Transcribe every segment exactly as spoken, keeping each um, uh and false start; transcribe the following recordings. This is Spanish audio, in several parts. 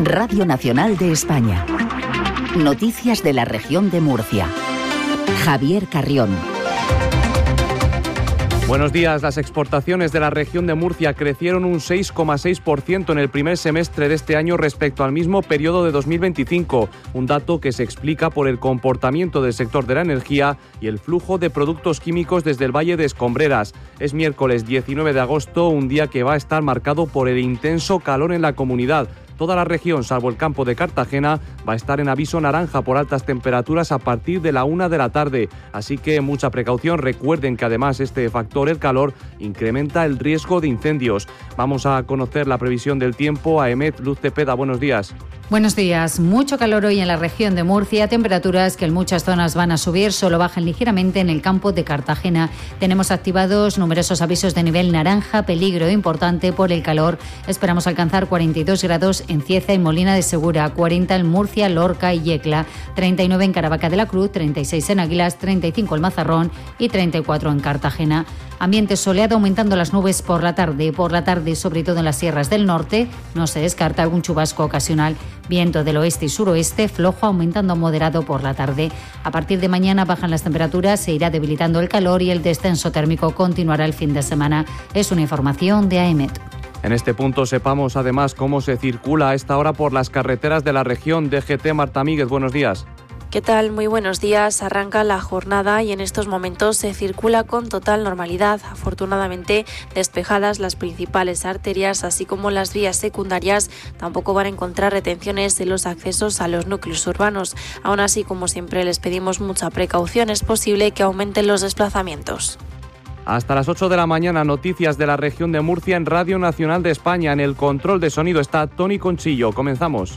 Radio Nacional de España. Noticias de la región de Murcia. Javier Carrión. Buenos días. Las exportaciones de la región de Murcia crecieron un seis coma seis por ciento en el primer semestre de este año respecto al mismo periodo de dos mil veinticinco, un dato que se explica por el comportamiento del sector de la energía y el flujo de productos químicos desde el Valle de Escombreras. Es miércoles diecinueve de agosto, un día que va a estar marcado por el intenso calor en la comunidad. Toda la región, salvo el campo de Cartagena, va a estar en aviso naranja por altas temperaturas a partir de la una de la tarde. Así que mucha precaución. Recuerden que además este factor, el calor, incrementa el riesgo de incendios. Vamos a conocer la previsión del tiempo. A Emet, Luz Cepeda, buenos días. Buenos días. Mucho calor hoy en la región de Murcia, temperaturas que en muchas zonas van a subir, solo bajan ligeramente en el campo de Cartagena. Tenemos activados numerosos avisos de nivel naranja, peligro importante por el calor. Esperamos alcanzar cuarenta y dos grados en Cieza y Molina de Segura, cuarenta en Murcia, Lorca y Yecla, treinta y nueve en Caravaca de la Cruz, treinta y seis en Águilas, treinta y cinco en Mazarrón y treinta y cuatro en Cartagena. Ambiente soleado, aumentando las nubes por la tarde. Por la tarde, sobre todo en las sierras del norte, no se descarta algún chubasco ocasional. Viento del oeste y suroeste, flojo, aumentando a moderado por la tarde. A partir de mañana bajan las temperaturas, se irá debilitando el calor y el descenso térmico continuará el fin de semana. Es una información de A E M E T. En este punto sepamos además cómo se circula a esta hora por las carreteras de la región. D G T, Marta Míguez, buenos días. ¿Qué tal? Muy buenos días. Arranca la jornada y en estos momentos se circula con total normalidad. Afortunadamente despejadas las principales arterias, así como las vías secundarias. Tampoco van a encontrar retenciones en los accesos a los núcleos urbanos. Aún así, como siempre, les pedimos mucha precaución. Es posible que aumenten los desplazamientos. Hasta las ocho de la mañana, noticias de la región de Murcia en Radio Nacional de España. En el control de sonido está Tony Conchillo. Comenzamos.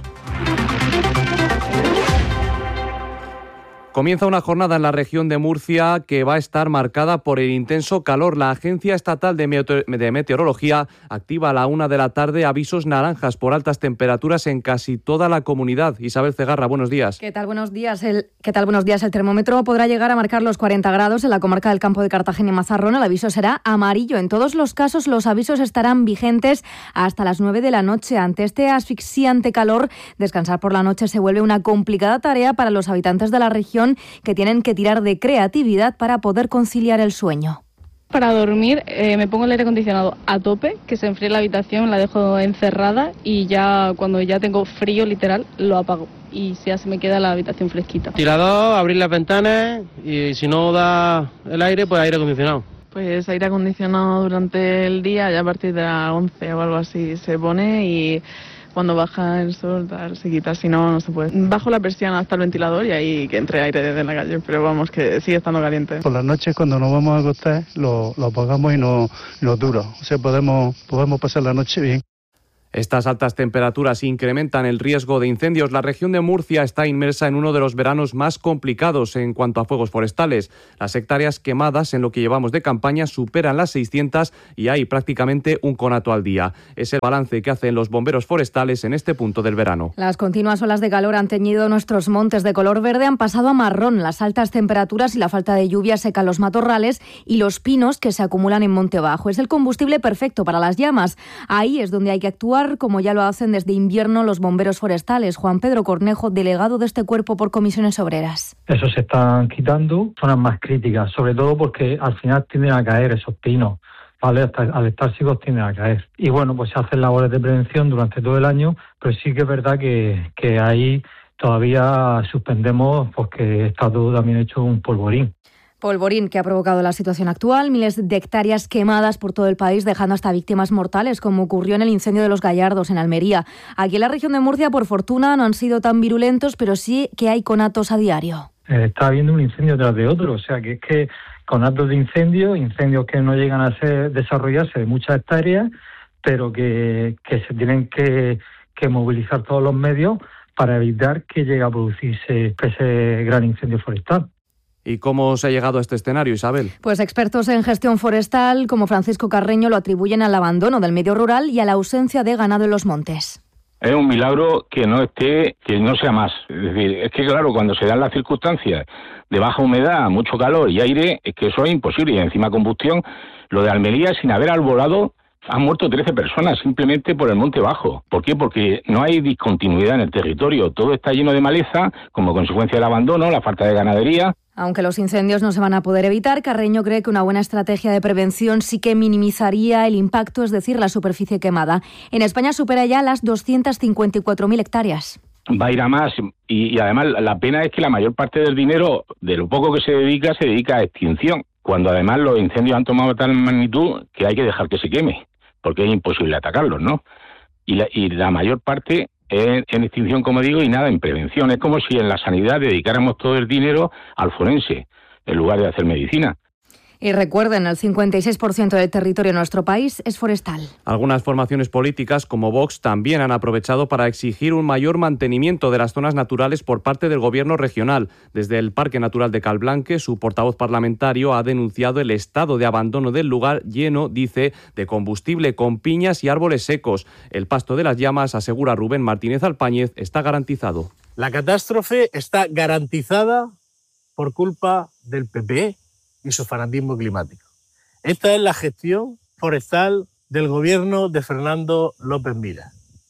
Comienza una jornada en la región de Murcia que va a estar marcada por el intenso calor. La Agencia Estatal de, Meteor- de Meteorología activa a la una de la tarde avisos naranjas por altas temperaturas en casi toda la comunidad. Isabel Cegarra, buenos días. ¿Qué tal? Buenos días. El, ¿Qué tal? Buenos días. El termómetro podrá llegar a marcar los cuarenta grados en la comarca del Campo de Cartagena y Mazarrón. El aviso será amarillo. En todos los casos, los avisos estarán vigentes hasta las nueve de la noche. Ante este asfixiante calor, descansar por la noche se vuelve una complicada tarea para los habitantes de la región, que tienen que tirar de creatividad para poder conciliar el sueño. Para dormir eh, me pongo el aire acondicionado a tope, que se enfríe la habitación, la dejo encerrada y ya cuando ya tengo frío literal lo apago y ya se me queda la habitación fresquita. Tirador, abrir las ventanas y si no da el aire, pues aire acondicionado. Pues aire acondicionado durante el día, ya a partir de las once o algo así se pone y cuando baja el sol tal, se quita, si no, no se puede. Bajo la persiana hasta el ventilador y ahí que entre aire desde la calle, pero vamos, que sigue estando caliente. Por las noches cuando nos vamos a acostar lo, lo apagamos y no, no dura, o sea, podemos, podemos pasar la noche bien. Estas altas temperaturas incrementan el riesgo de incendios. La región de Murcia está inmersa en uno de los veranos más complicados en cuanto a fuegos forestales. Las hectáreas quemadas en lo que llevamos de campaña superan las seiscientas y hay prácticamente un conato al día. Es el balance que hacen los bomberos forestales en este punto del verano. Las continuas olas de calor han teñido nuestros montes de color verde, han pasado a marrón. Las altas temperaturas y la falta de lluvia secan los matorrales y los pinos que se acumulan en monte bajo. Es el combustible perfecto para las llamas. Ahí es donde hay que actuar, como ya lo hacen desde invierno los bomberos forestales. Juan Pedro Cornejo, delegado de este cuerpo por Comisiones Obreras. Eso se están quitando, zonas más críticas, sobre todo porque al final tienden a caer esos pinos, ¿vale? Hasta, al estar secos tienden a caer. Y bueno, pues se hacen labores de prevención durante todo el año, pero sí que es verdad que, que ahí todavía suspendemos porque está todo también hecho un polvorín. Polvorín que ha provocado la situación actual, miles de hectáreas quemadas por todo el país, dejando hasta víctimas mortales, como ocurrió en el incendio de Los Gallardos, en Almería. Aquí en la región de Murcia, por fortuna, no han sido tan virulentos, pero sí que hay conatos a diario. Eh, está habiendo un incendio tras de otro, o sea que es que conatos de incendio, incendios que no llegan a ser, desarrollarse de muchas hectáreas, pero que, que se tienen que, que movilizar todos los medios para evitar que llegue a producirse ese gran incendio forestal. ¿Y cómo se ha llegado a este escenario, Isabel? Pues expertos en gestión forestal como Francisco Carreño lo atribuyen al abandono del medio rural y a la ausencia de ganado en los montes. Es un milagro que no esté, que no sea más. Es decir, es que claro, cuando se dan las circunstancias de baja humedad, mucho calor y aire, es que eso es imposible. Y encima combustión, lo de Almería sin haber arbolado Han muerto trece personas simplemente por el monte bajo. ¿Por qué? Porque no hay discontinuidad en el territorio. Todo está lleno de maleza como consecuencia del abandono, la falta de ganadería. Aunque los incendios no se van a poder evitar, Carreño cree que una buena estrategia de prevención sí que minimizaría el impacto, es decir, la superficie quemada. En España supera ya las doscientas cincuenta y cuatro mil hectáreas. Va a ir a más y, y además la pena es que la mayor parte del dinero, de lo poco que se dedica, se dedica a extinción, cuando además los incendios han tomado tal magnitud que hay que dejar que se queme, porque es imposible atacarlos, ¿no? Y la, y la mayor parte es en extinción, como digo, y nada en prevención. Es como si en la sanidad dedicáramos todo el dinero al forense, en lugar de hacer medicina. Y recuerden, el cincuenta y seis por ciento del territorio de nuestro país es forestal. Algunas formaciones políticas, como Vox, también han aprovechado para exigir un mayor mantenimiento de las zonas naturales por parte del Gobierno regional. Desde el Parque Natural de Calblanque, su portavoz parlamentario ha denunciado el estado de abandono del lugar, lleno, dice, de combustible con piñas y árboles secos. El pasto de las llamas, asegura Rubén Martínez Alpáñez, está garantizado. La catástrofe está garantizada por culpa del P P y su fanatismo climático. Esta es la gestión forestal del gobierno de Fernando López Miras,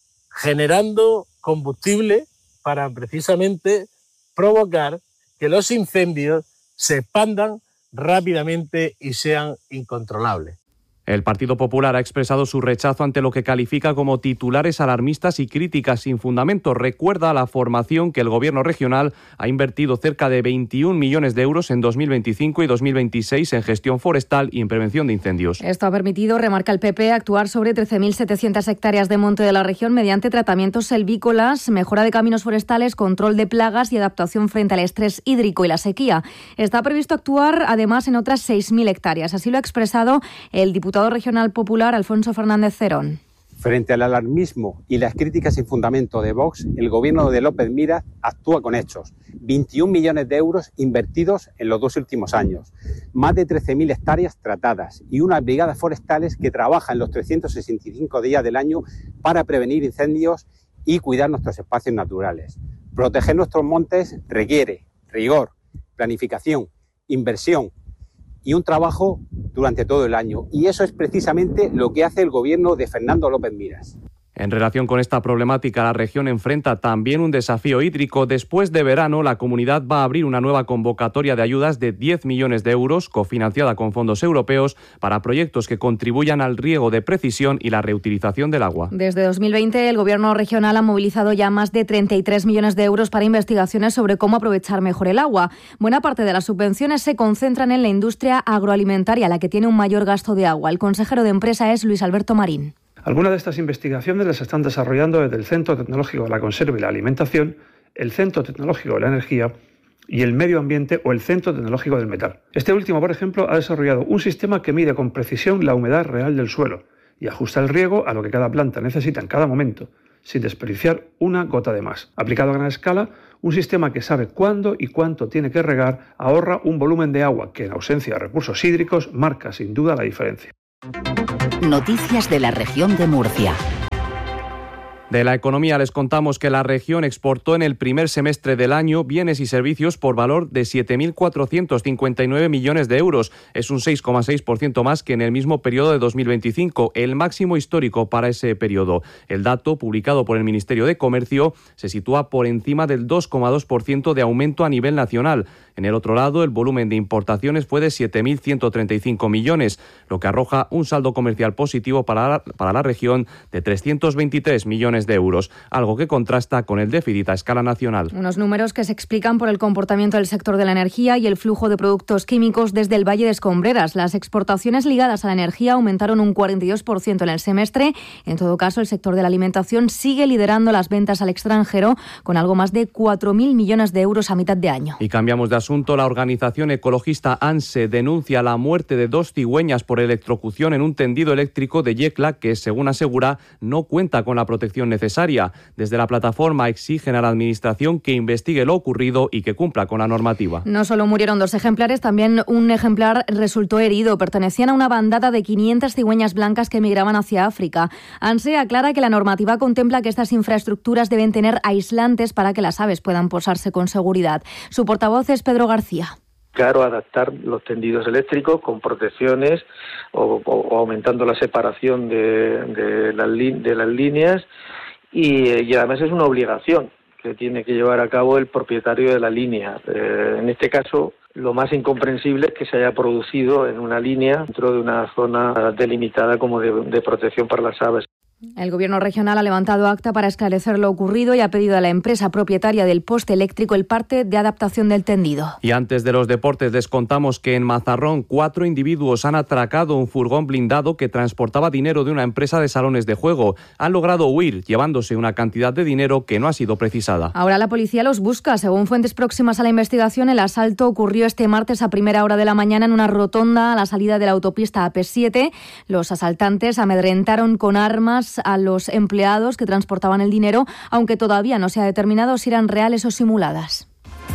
generando combustible para precisamente provocar que los incendios se expandan rápidamente y sean incontrolables. El Partido Popular ha expresado su rechazo ante lo que califica como titulares alarmistas y críticas sin fundamento. Recuerda a la formación que el Gobierno regional ha invertido cerca de veintiún millones de euros en dos mil veinticinco y dos mil veintiséis en gestión forestal y en prevención de incendios. Esto ha permitido, remarca el P P, actuar sobre trece mil setecientas hectáreas de monte de la región mediante tratamientos selvícolas, mejora de caminos forestales, control de plagas y adaptación frente al estrés hídrico y la sequía. Está previsto actuar además en otras seis mil hectáreas. Así lo ha expresado el diputado regional popular Alfonso Fernández Cerón. Frente al alarmismo y las críticas sin fundamento de Vox, el gobierno de López Miras actúa con hechos. veintiún millones de euros invertidos en los dos últimos años, más de trece mil hectáreas tratadas y unas brigadas forestales que trabajan los trescientos sesenta y cinco días del año para prevenir incendios y cuidar nuestros espacios naturales. Proteger nuestros montes requiere rigor, planificación, inversión y un trabajo durante todo el año. Y eso es precisamente lo que hace el gobierno de Fernando López Miras. En relación con esta problemática, la región enfrenta también un desafío hídrico. Después de verano, la comunidad va a abrir una nueva convocatoria de ayudas de diez millones de euros, cofinanciada con fondos europeos, para proyectos que contribuyan al riego de precisión y la reutilización del agua. Desde dos mil veinte, el Gobierno regional ha movilizado ya más de treinta y tres millones de euros para investigaciones sobre cómo aprovechar mejor el agua. Buena parte de las subvenciones se concentran en la industria agroalimentaria, la que tiene un mayor gasto de agua. El consejero de Empresa es Luis Alberto Marín. Algunas de estas investigaciones las están desarrollando desde el Centro Tecnológico de la Conserva y la Alimentación, el Centro Tecnológico de la Energía y el Medio Ambiente o el Centro Tecnológico del Metal. Este último, por ejemplo, ha desarrollado un sistema que mide con precisión la humedad real del suelo y ajusta el riego a lo que cada planta necesita en cada momento, sin desperdiciar una gota de más. Aplicado a gran escala, un sistema que sabe cuándo y cuánto tiene que regar ahorra un volumen de agua que, en ausencia de recursos hídricos, marca sin duda la diferencia. Noticias de la región de Murcia. De la economía les contamos que la región exportó en el primer semestre del año bienes y servicios por valor de siete mil cuatrocientos cincuenta y nueve millones de euros. Es un seis coma seis por ciento más que en el mismo periodo de dos mil veinticinco, el máximo histórico para ese periodo. El dato, publicado por el Ministerio de Comercio, se sitúa por encima del dos coma dos por ciento de aumento a nivel nacional. En el otro lado, el volumen de importaciones fue de siete mil ciento treinta y cinco millones, lo que arroja un saldo comercial positivo para la, para la región de trescientos veintitrés millones de euros, algo que contrasta con el déficit a escala nacional. Unos números que se explican por el comportamiento del sector de la energía y el flujo de productos químicos desde el Valle de Escombreras. Las exportaciones ligadas a la energía aumentaron un cuarenta y dos por ciento en el semestre. En todo caso, el sector de la alimentación sigue liderando las ventas al extranjero con algo más de cuatro mil millones de euros a mitad de año. Y cambiamos de asunto. La organización ecologista ANSE denuncia la muerte de dos cigüeñas por electrocución en un tendido eléctrico de Yecla que, según asegura, no cuenta con la protección necesaria. Desde la plataforma exigen a la Administración que investigue lo ocurrido y que cumpla con la normativa. No solo murieron dos ejemplares, también un ejemplar resultó herido. Pertenecían a una bandada de quinientas cigüeñas blancas que migraban hacia África. ANSE aclara que la normativa contempla que estas infraestructuras deben tener aislantes para que las aves puedan posarse con seguridad. Su portavoz es Pedro García. o adaptar los tendidos eléctricos con protecciones o, o, o aumentando la separación de, de, las, de las líneas y, y además es una obligación que tiene que llevar a cabo el propietario de la línea. Eh, en este caso, lo más incomprensible es que se haya producido en una línea dentro de una zona delimitada como de, de protección para las aves. El Gobierno regional ha levantado acta para esclarecer lo ocurrido y ha pedido a la empresa propietaria del poste eléctrico el parte de adaptación del tendido. Y antes de los deportes les contamos que en Mazarrón cuatro individuos han atracado un furgón blindado que transportaba dinero de una empresa de salones de juego. Han logrado huir llevándose una cantidad de dinero que no ha sido precisada. Ahora la policía los busca. Según fuentes próximas a la investigación, el asalto ocurrió este martes a primera hora de la mañana en una rotonda a la salida de la autopista A P siete. Los asaltantes amedrentaron con armas a los empleados que transportaban el dinero, aunque todavía no se ha determinado si eran reales o simuladas.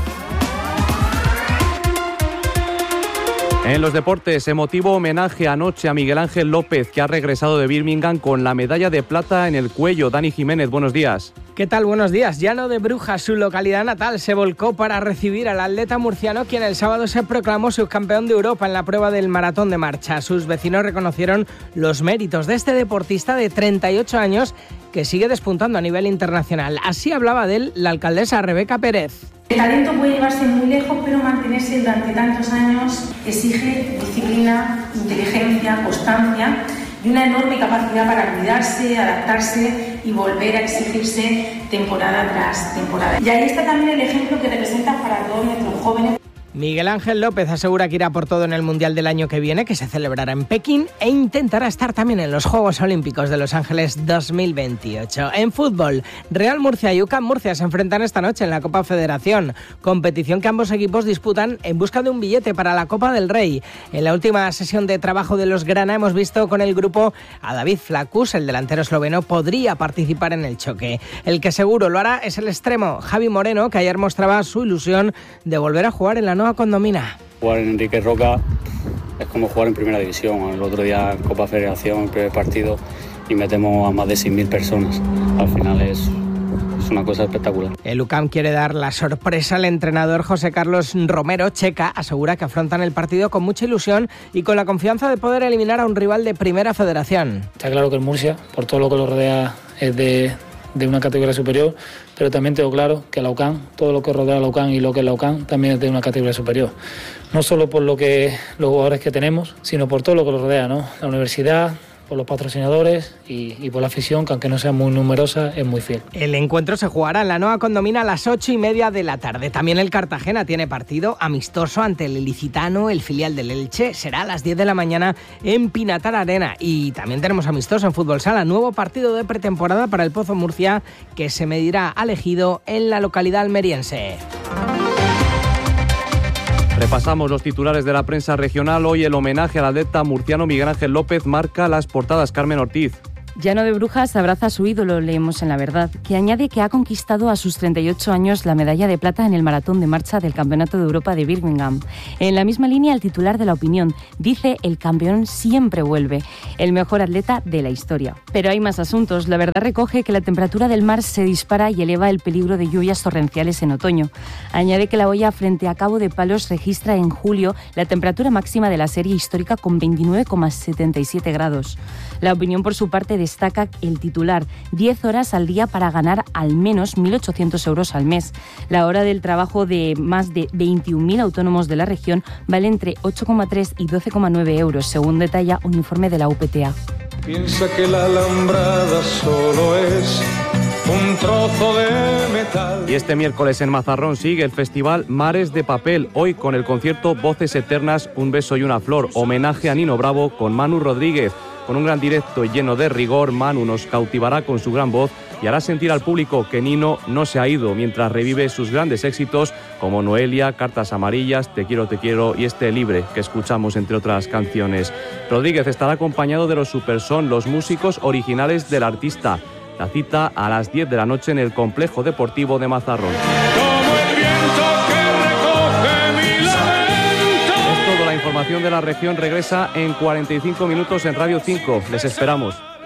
En los deportes, emotivo homenaje anoche a Miguel Ángel López, que ha regresado de Birmingham con la medalla de plata en el cuello. Dani Jiménez, buenos días. ¿Qué tal? Buenos días. Llano de Brujas, su localidad natal, se volcó para recibir al atleta murciano, quien el sábado se proclamó subcampeón de Europa en la prueba del maratón de marcha. Sus vecinos reconocieron los méritos de este deportista de treinta y ocho años que sigue despuntando a nivel internacional. Así hablaba de él la alcaldesa Rebeca Pérez. El talento puede llevarse muy lejos, pero mantenerse durante tantos años exige disciplina, inteligencia, constancia y una enorme capacidad para cuidarse, adaptarse y volver a exigirse temporada tras temporada. Y ahí está también el ejemplo que representa para todos nuestros jóvenes. Miguel Ángel López asegura que irá por todo en el Mundial del año que viene, que se celebrará en Pekín, e intentará estar también en los Juegos Olímpicos de Los Ángeles dos mil veintiocho. En fútbol, Real Murcia y U C A M Murcia se enfrentan esta noche en la Copa Federación, competición que ambos equipos disputan en busca de un billete para la Copa del Rey. En la última sesión de trabajo de los Grana hemos visto con el grupo a David Flacus, el delantero esloveno, podría participar en el choque. El que seguro lo hará es el extremo Javi Moreno, que ayer mostraba su ilusión de volver a jugar en la nueva condomina. Jugar en Enrique Roca es como jugar en primera división. El otro día en Copa Federación, el primer partido, y metemos a más de seis mil personas. Al final es, es una cosa espectacular. El U C A M quiere dar la sorpresa al entrenador José Carlos Romero. Checa asegura que afrontan el partido con mucha ilusión y con la confianza de poder eliminar a un rival de primera federación. Está claro que el Murcia, por todo lo que lo rodea, es de... de una categoría superior, pero también tengo claro que la U C A M, todo lo que rodea a la U C A M y lo que es la U C A M, también es de una categoría superior. No solo por lo que los jugadores que tenemos, sino por todo lo que lo rodea, ¿no? La universidad, por los patrocinadores y, y por la afición, que aunque no sea muy numerosa, es muy fiel. El encuentro se jugará en la nueva condomina a las ocho y media de la tarde. También el Cartagena tiene partido amistoso ante el Ilicitano, el filial del Elche. Será a las diez de la mañana en Pinatar Arena. Y también tenemos amistoso en Fútbol Sala, nuevo partido de pretemporada para el Pozo Murcia, que se medirá al Ejido en la localidad almeriense. Repasamos los titulares de la prensa regional. Hoy el homenaje al atleta murciano Miguel Ángel López marca las portadas. Carmen Ortiz. Llano de Brujas abraza a su ídolo, leemos en La Verdad, que añade que ha conquistado a sus treinta y ocho años la medalla de plata en el maratón de marcha del Campeonato de Europa de Birmingham. En la misma línea, el titular de La Opinión dice: el campeón siempre vuelve, el mejor atleta de la historia. Pero hay más asuntos. La Verdad recoge que la temperatura del mar se dispara y eleva el peligro de lluvias torrenciales en otoño. Añade que La Hoya, frente a Cabo de Palos, registra en julio la temperatura máxima de la serie histórica con veintinueve coma setenta y siete grados. La Opinión, por su parte, destaca el titular: diez horas al día para ganar al menos mil ochocientos euros al mes. La hora del trabajo de más de veintiún mil autónomos de la región vale entre ocho coma tres y doce coma nueve euros, según detalla un informe de la U P T A. Piensa que la alambrada solo es un trozo de metal. Y este miércoles en Mazarrón sigue el festival Mares de Papel, hoy con el concierto Voces Eternas, un beso y una flor, homenaje a Nino Bravo con Manu Rodríguez. Con un gran directo lleno de rigor, Manu nos cautivará con su gran voz y hará sentir al público que Nino no se ha ido, mientras revive sus grandes éxitos como Noelia, Cartas Amarillas, Te quiero, te quiero y este Libre, que escuchamos entre otras canciones. Rodríguez estará acompañado de los Superson, los músicos originales del artista. La cita a las diez de la noche en el Complejo Deportivo de Mazarrón. La información de la región regresa en cuarenta y cinco minutos en Radio cinco. Les esperamos.